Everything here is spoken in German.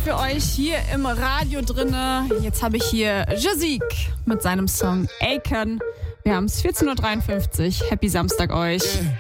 für euch hier im Radio drinne. Jetzt habe ich hier Jazik mit seinem Song Aiken. Wir haben es 14.53 Uhr. Happy Samstag euch.